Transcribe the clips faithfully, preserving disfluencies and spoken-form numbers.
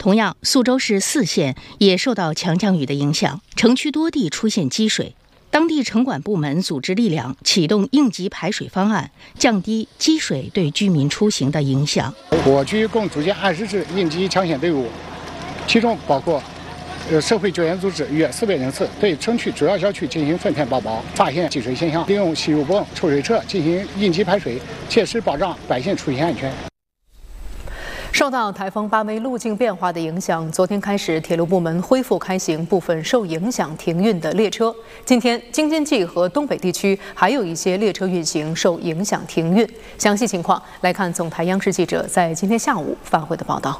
同样，宿州市泗县也受到强降雨的影响，城区多地出现积水。当地城管部门组织力量启动应急排水方案，降低积水对居民出行的影响。 我局共组建二十支应急抢险队伍，其中包括呃社会救援组织约四百人次，对城区主要小区进行分片报包，发现积水现象，利用吸入泵、抽水车进行应急排水，切实保障百姓出行安全。 受到台风巴威路径变化的影响，昨天开始，铁路部门恢复开行部分受影响停运的列车。今天，京津冀和东北地区还有一些列车运行受影响停运。详细情况来看总台央视记者在今天下午发回的报道。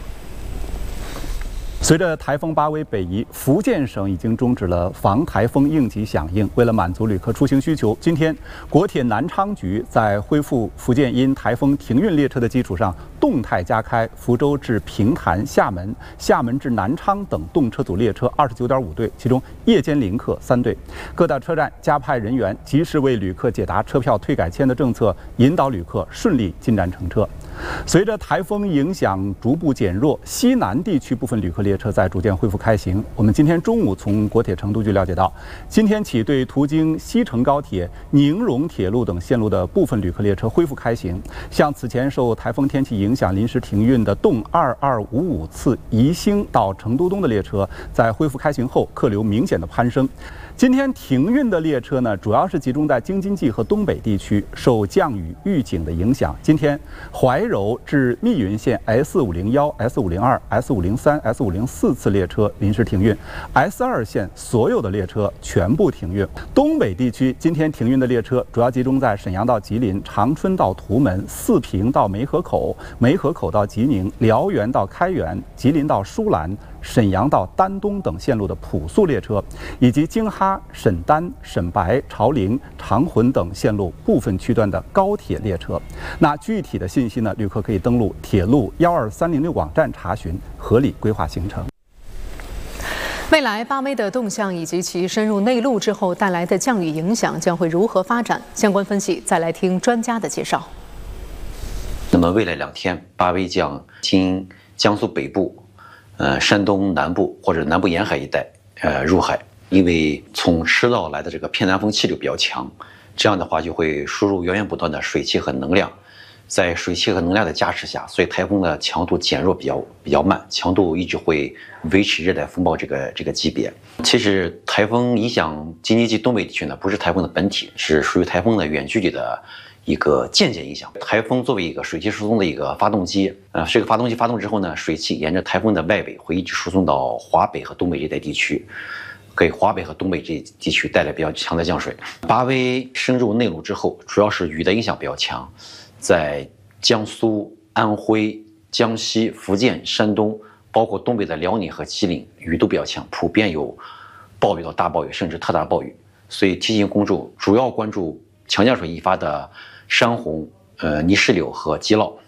随着台风巴威北移，福建省已经终止了防台风应急响应。为了满足旅客出行需求，今天国铁南昌局在恢复福建因台风停运列车的基础上，动态加开福州至平潭、厦门、厦门至南昌等动车组列车二十九点五对，其中夜间临客三对。各大车站加派人员，及时为旅客解答车票退改签的政策，引导旅客顺利进站乘车。随着台风影响逐步减弱，西南地区部分旅客列车在逐渐恢复开行。我们今天中午从国铁成都局了解到，今天起对途经西成高铁、宁荣铁路等线路的部分旅客列车恢复开行。像此前受台风天气影响临时停运的动二二五五次宜兴到成都东的列车，在恢复开行后，客流明显的攀升。今天停运的列车呢，主要是集中在京津冀和东北地区，受降雨预警的影响。今天怀柔至密云线 S 五零一、S 五零二、S 五零三、S 五零四次列车临时停运 ，S 二线所有的列车全部停运。东北地区今天停运的列车主要集中在沈阳到吉林、长春到图门、四平到梅河口、梅河口到吉宁、辽源到开原、吉林到舒兰、沈阳到丹东等线路的普速列车，以及京哈、沈丹、沈白、朝陵、长浑等线路部分区段的高铁列车。那具体的信息呢，旅客可以登录铁路幺二三零六网站查询，合理规划行程。 未来巴威的动向以及其深入内陆之后带来的降雨影响将会如何发展？相关分析，再来听专家的介绍。 那么未来两天，巴威将经江苏北部、呃山东南部或者南部沿海一带呃入海，因为从赤道来的这个偏南风气流比较强，这样的话就会输入源源不断的水汽和能量。在水汽和能量的加持下，所以台风的强度减弱比较比较慢，强度一直会维持热带风暴这个这个级别。其实台风影响京津冀东北地区呢，不是台风的本体，是属于台风的远距离的一个间接影响。台风作为一个水汽输送的一个发动机，呃，这个发动机发动之后呢，水汽沿着台风的外围会一直输送到华北和东北这带地区，给华北和东北这地区带来比较强的降水。巴威深入内陆之后，主要是雨的影响比较强。在江苏、安徽、江西、福建、山东，包括东北的辽宁和吉林，雨都比较强，普遍有暴雨到大暴雨，甚至特大暴雨。所以提醒公众主要关注强降水引发的山洪、呃泥石流和积涝。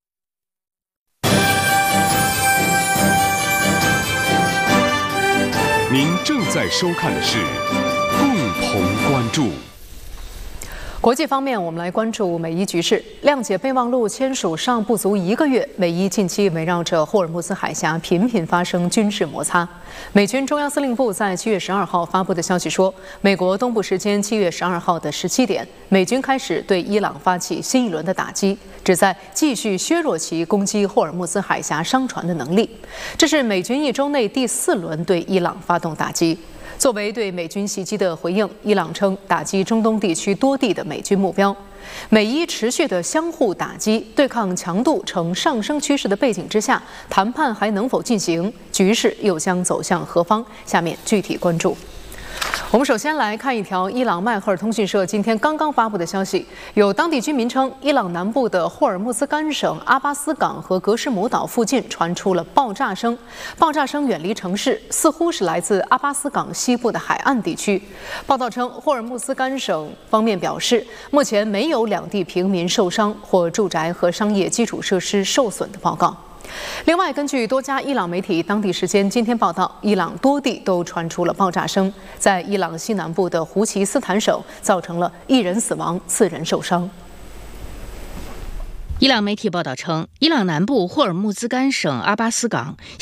您正在收看的是共同关注。 国际方面，我们来关注美伊局势。谅解备忘录签署尚不足一个月，美伊近期围绕着霍尔木兹海峡频频发生军事摩擦。美军中央司令部在七月十二号发布的消息说，美国东部时间七月十二号的十七点，美军开始对伊朗发起新一轮的打击，旨在继续削弱其攻击霍尔木兹海峡商船的能力。这是美军一周内第四轮对伊朗发动打击。作为对美军袭击的回应，伊朗称打击中东地区多地的美军目标。美伊持续的相互打击，对抗强度呈上升趋势的背景之下，谈判还能否进行？局势又将走向何方？下面具体关注。我们首先来看一条伊朗迈赫尔通讯社今天刚刚发布的消息，有当地居民称，伊朗南部的霍尔木兹干省阿巴斯港和格什姆岛附近传出了爆炸声，爆炸声远离城市，似乎是来自阿巴斯港西部的海岸地区。报道称，霍尔木兹干省方面表示，目前没有两地平民受伤或住宅和商业基础设施受损的报告。另外，根据多家伊朗媒体当地时间今天报道，伊朗多地都传出了爆炸声，在伊朗西南部的胡奇斯坦省造成了一人死亡、四人受伤。 伊朗媒体报道称，伊朗南部霍尔木兹干省阿巴斯港